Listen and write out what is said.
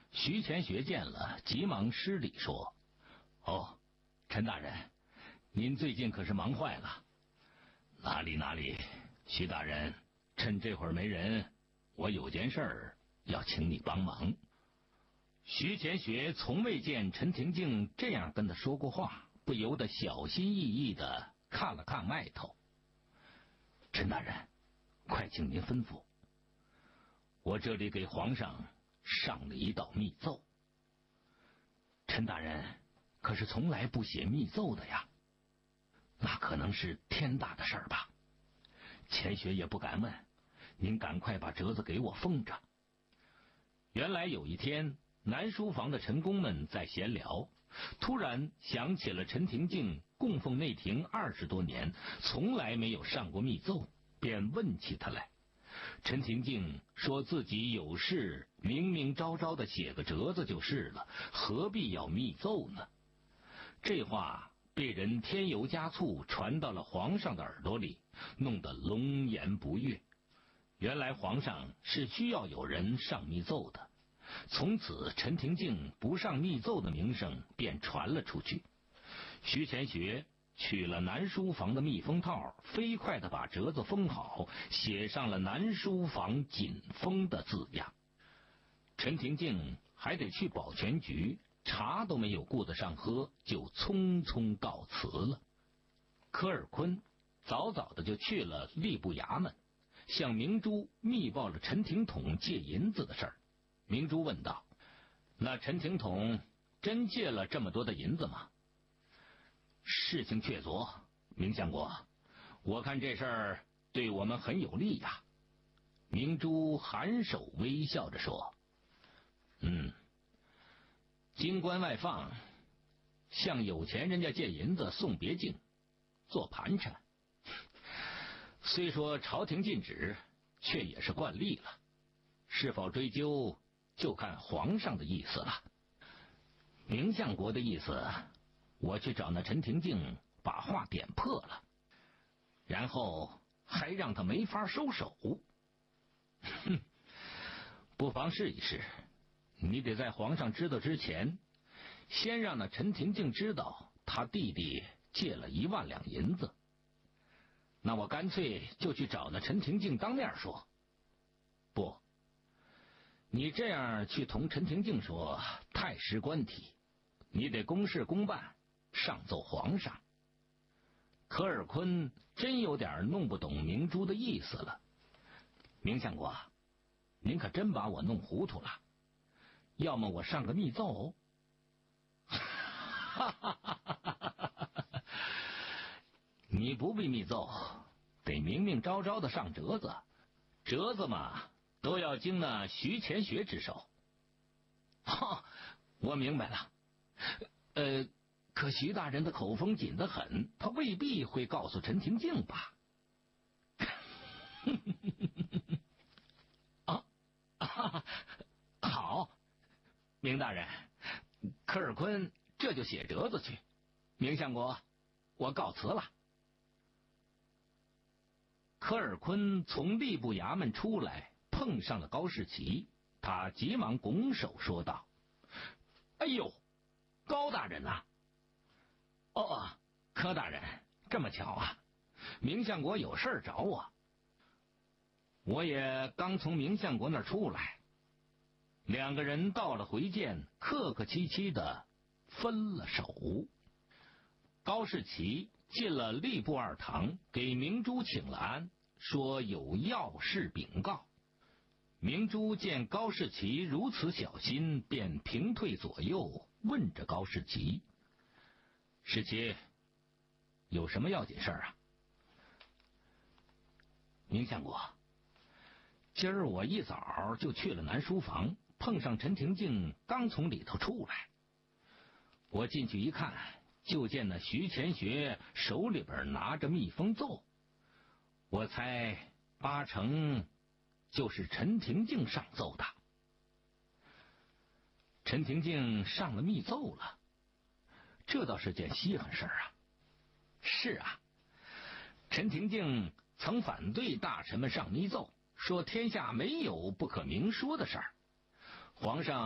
徐乾学见了，急忙施礼说：“哦，陈大人，您最近可是忙坏了。”“哪里，徐大人，趁这会儿没人，我有件事儿要请你帮忙。”徐乾学从未见陈廷敬这样跟他说过话，不由得小心翼翼地看了看外头。“陈大人，快请您吩咐。我这里给皇上上了一道密奏。”“陈大人可是从来不写密奏的呀。”“那可能是天大的事儿吧？”钱学也不敢问，您赶快把折子给我封着。原来有一天，南书房的陈公们在闲聊，突然想起了陈廷敬供奉内廷20多年，从来没有上过密奏，便问起他来。陈廷敬说自己有事明明昭昭的写个折子就是了，何必要密奏呢？这话被人添油加醋传到了皇上的耳朵里，弄得龙颜不悦。原来皇上是需要有人上密奏的，从此陈廷敬不上密奏的名声便传了出去。徐乾学取了南书房的密封套，飞快地把折子封好，写上了南书房紧封的字样。陈廷敬还得去保全局，茶都没有顾得上喝，就匆匆告辞了。科尔坤早早的就去了吏部衙门，向明珠密报了陈廷统借银子的事儿。明珠问道：“那陈廷统真借了这么多的银子吗？”“事情确凿，明相国，我看这事儿对我们很有利呀。”明珠含首微笑着说：“京官外放，向有钱人家借银子送别境，做盘缠，虽说朝廷禁止，却也是惯例了。是否追究，就看皇上的意思了。明相国的意思，我去找那陈廷敬，把话点破了，然后还让他没法收手。不妨试一试。你得在皇上知道之前，先让那陈廷敬知道他弟弟借了1万两银子。那我干脆就去找那陈廷敬当面说。不，你这样去同陈廷敬说，太失官体，你得公事公办，上奏皇上。”科尔坤真有点弄不懂明珠的意思了。“明相国，您可真把我弄糊涂了。要么我上个密奏。”“你不必密奏，得明明昭昭的上折子。折子嘛，都要经那徐乾学之手。”“我明白了。可徐大人的口风紧得很，他未必会告诉陈廷敬吧？”“好，明大人，科尔坤这就写折子去。明相国，我告辞了。”科尔坤从吏部衙门出来，碰上了高士奇，他急忙拱手说道：“哎呦，高大人呐！”“哦，柯大人，这么巧啊，明相国有事找我。我也刚从明相国那儿出来。”两个人到了回见，客客气气的分了手。高士奇进了吏部2堂，给明珠请了安，说有要事禀告。明珠见高士奇如此小心，便平退左右，问着高士奇：“士奇，有什么要紧事儿啊？”“明相国，今儿我一早就去了南书房，碰上陈廷敬刚从里头出来。我进去一看，就见那徐乾学手里边拿着密封奏，我猜8成就是陈廷敬上奏的。”“陈廷敬上了密奏了，这倒是件稀罕事儿啊。”“是啊，陈廷敬曾反对大臣们上密奏，说天下没有不可明说的事儿。皇上